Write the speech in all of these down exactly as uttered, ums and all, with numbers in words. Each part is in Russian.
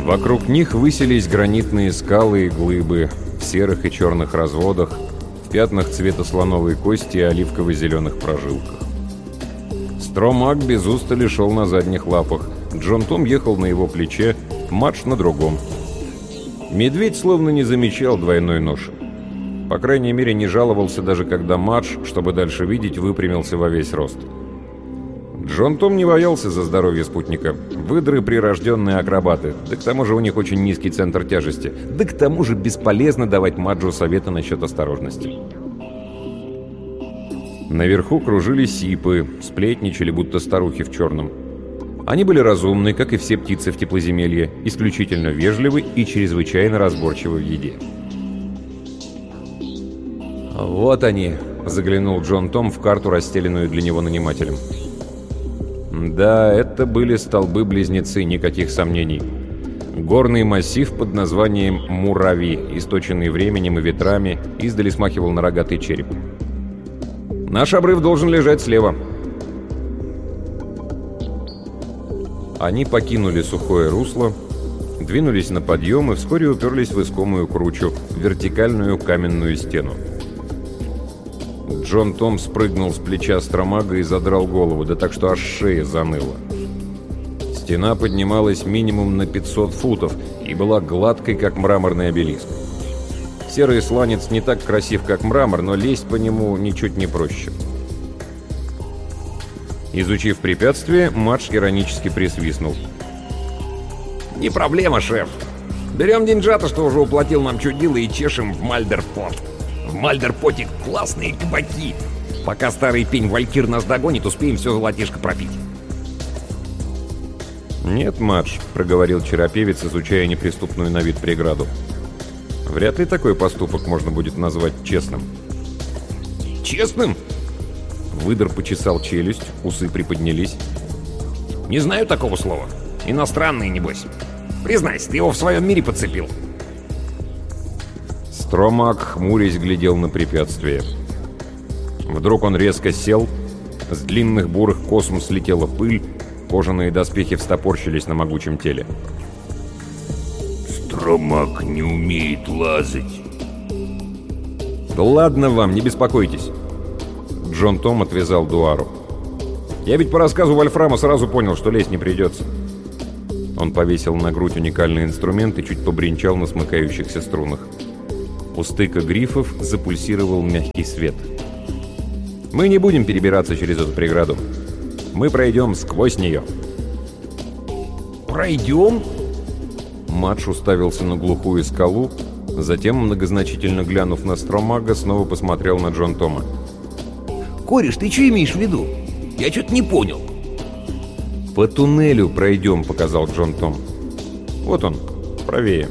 Вокруг них высились гранитные скалы и глыбы в серых и черных разводах, в пятнах цвета слоновой кости и оливково-зеленых прожилках. Стромак без устали шел на задних лапах. Джон Том ехал на его плече, Мадж на другом. Медведь словно не замечал двойной ноши. По крайней мере, не жаловался даже когда Мадж, чтобы дальше видеть, выпрямился во весь рост. Джон Том не боялся за здоровье спутника. Выдры — прирожденные акробаты. Да к тому же у них очень низкий центр тяжести. Да к тому же бесполезно давать Маджу советы насчет осторожности. Наверху кружили сипы, сплетничали, будто старухи в черном. Они были разумны, как и все птицы в теплоземелье, исключительно вежливы и чрезвычайно разборчивы в еде. «Вот они», — заглянул Джон Том в карту, расстеленную для него нанимателем. Да, это были столбы-близнецы, никаких сомнений. Горный массив под названием Мурави, источенный временем и ветрами, издали смахивал на рогатый череп. Наш обрыв должен лежать слева. Они покинули сухое русло, двинулись на подъем и вскоре уперлись в искомую кручу, в вертикальную каменную стену. Джон Том спрыгнул с плеча Стромага и задрал голову, да так что аж шея заныла. Стена поднималась минимум на пятьсот футов и была гладкой, как мраморный обелиск. Серый сланец не так красив, как мрамор, но лезть по нему ничуть не проще. Изучив препятствие, Мадж иронически присвистнул. «Не проблема, шеф. Берем деньжата, что уже уплатил нам чудило, и чешем в Мальдерпот. В Мальдерпоте классные кабаки. Пока старый пень Валькир нас догонит, успеем все золотишко пропить». «Нет, Мадж», — проговорил Черопевец, изучая неприступную на вид преграду. «Вряд ли такой поступок можно будет назвать честным». «Честным?» Выдр почесал челюсть, усы приподнялись. «Не знаю такого слова. Иностранный, небось. Признайся, ты его в своем мире подцепил». Стромак, хмурясь, глядел на препятствие. Вдруг он резко сел, с длинных бурых косм слетела пыль, кожаные доспехи встопорщились на могучем теле. «Стромак не умеет лазать». «Да ладно вам, не беспокойтесь». Джон Том отвязал Дуару. «Я ведь по рассказу Вольфрама сразу понял, что лезть не придется». Он повесил на грудь уникальный инструмент и чуть побренчал на смыкающихся струнах. У стыка грифов запульсировал мягкий свет. «Мы не будем перебираться через эту преграду. Мы пройдем сквозь нее». «Пройдем?» Мадж уставился на глухую скалу, затем, многозначительно глянув на Стромага, снова посмотрел на Джон Тома. «Кореш, ты что имеешь в виду? Я что-то не понял». «По туннелю пройдем», — показал Джон Том. «Вот он, правее».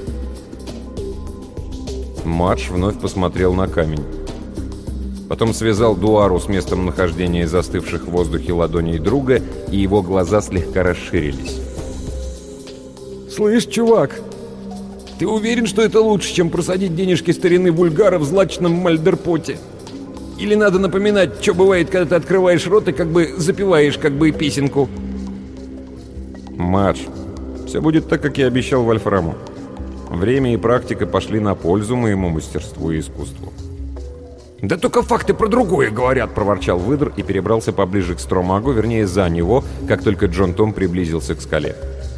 Мадж вновь посмотрел на камень. Потом связал Дуару с местом нахождения застывших в воздухе ладоней друга, и его глаза слегка расширились. «Слышь, чувак, ты уверен, что это лучше, чем просадить денежки старины Вульгара в злачном Мальдерпоте? Или надо напоминать, что бывает, когда ты открываешь рот и как бы запеваешь как бы песенку?» «Мадж, все будет так, как я обещал Вольфраму. Время и практика пошли на пользу моему мастерству и искусству». «Да только факты про другое говорят», — проворчал Выдр и перебрался поближе к Стромагу, вернее, за него, как только Джон Том приблизился к скале.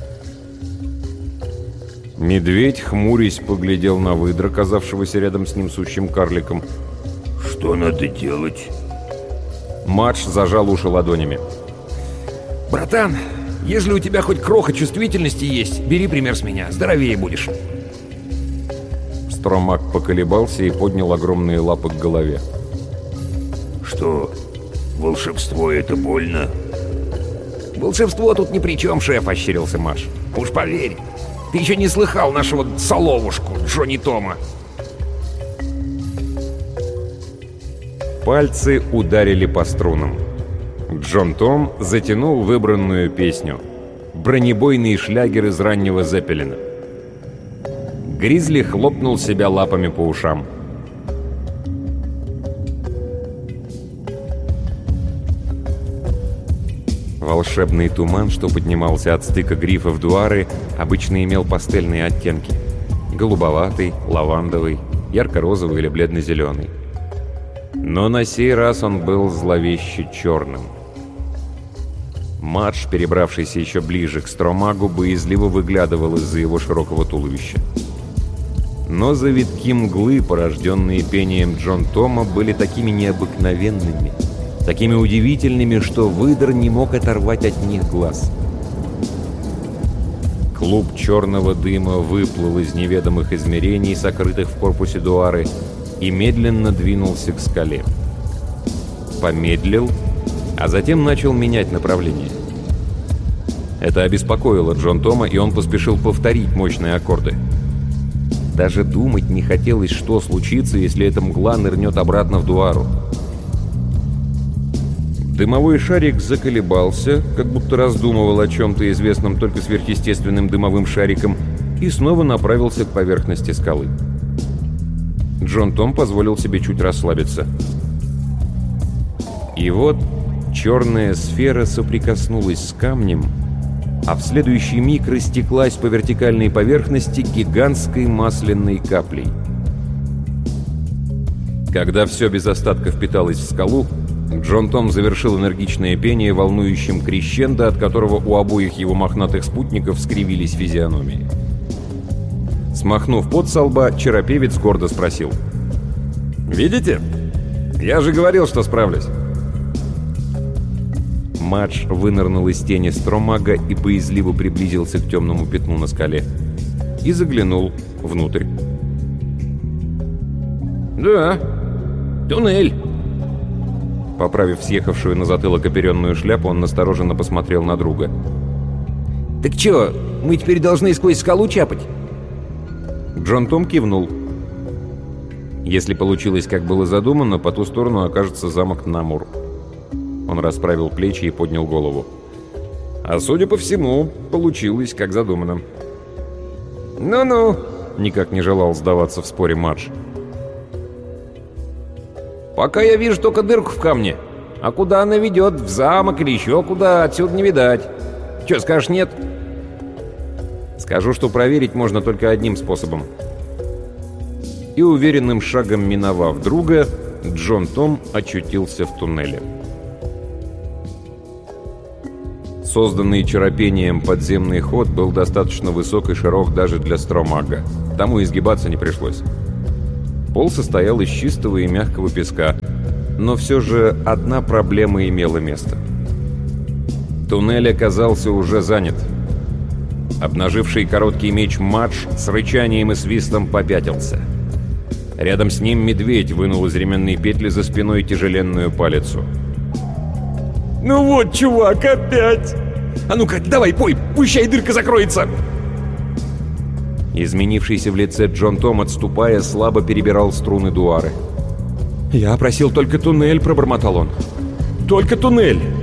Медведь, хмурясь, поглядел на Выдра, казавшегося рядом с ним сущим карликом. «Что надо делать?» Мадж зажал уши ладонями. «Братан, если у тебя хоть кроха чувствительности есть, бери пример с меня, здоровее будешь». Стромак поколебался и поднял огромные лапы к голове. «Что, волшебство — это больно?» «Волшебство тут ни при чем, шеф», — ощерился Мадж. «Уж поверь, ты еще не слыхал нашего соловушку Джонни Тома». Пальцы ударили по струнам. Джон Том затянул выбранную песню. Бронебойный шлягер из раннего Зеппелина. Гризли хлопнул себя лапами по ушам. Волшебный туман, что поднимался от стыка грифов Дуары, обычно имел пастельные оттенки. Голубоватый, лавандовый, ярко-розовый или бледно-зеленый. Но на сей раз он был зловеще черным. Мадж, перебравшийся еще ближе к Стромагу, боязливо выглядывал из-за его широкого туловища. Но завитки мглы, порожденные пением Джон Тома, были такими необыкновенными, такими удивительными, что выдр не мог оторвать от них глаз. Клуб черного дыма выплыл из неведомых измерений, сокрытых в корпусе Дуары, и медленно двинулся к скале. Помедлил, а затем начал менять направление. Это обеспокоило Джон Тома, и он поспешил повторить мощные аккорды. Даже думать не хотелось, что случится, если эта мгла нырнет обратно в Дуару. Дымовой шарик заколебался, как будто раздумывал о чем-то известном только сверхъестественным дымовым шариком, и снова направился к поверхности скалы. Джон Том позволил себе чуть расслабиться. И вот черная сфера соприкоснулась с камнем, а в следующий миг растеклась по вертикальной поверхности гигантской масляной каплей. Когда все без остатка впиталось в скалу, Джон Том завершил энергичное пение волнующим крещендо, от которого у обоих его мохнатых спутников скривились физиономии. Смахнув пот со лба, чаропевец гордо спросил: «Видите? Я же говорил, что справлюсь!» Мадж вынырнул из тени Стромага и боязливо приблизился к темному пятну на скале и заглянул внутрь. «Да, туннель!» Поправив съехавшую на затылок оперенную шляпу, он настороженно посмотрел на друга. «Так чё, мы теперь должны сквозь скалу чапать?» Джон Том кивнул. Если получилось, как было задумано, по ту сторону окажется замок Намур. Он расправил плечи и поднял голову. «А судя по всему, получилось, как задумано». «Ну-ну», — никак не желал сдаваться в споре Мадж. «Пока я вижу только дырку в камне. А куда она ведет, в замок или еще куда, отсюда не видать. Че, скажешь нет?» «Скажу, что проверить можно только одним способом». И уверенным шагом миновав друга, Джон Том очутился в туннеле. Созданный чаропением подземный ход был достаточно высок и широк даже для Стромага. Тому изгибаться не пришлось. Пол состоял из чистого и мягкого песка, но все же одна проблема имела место. Туннель оказался уже занят. Обнаживший короткий меч Мадж с рычанием и свистом попятился. Рядом с ним медведь вынул из ременной петли за спиной тяжеленную палицу. «Ну вот, чувак, опять! А ну-ка, давай, пой, пущай дырка закроется!» Изменившийся в лице Джон Том, отступая, слабо перебирал струны Дуары. «Я просил только туннель», — пробормотал он. «Только туннель!»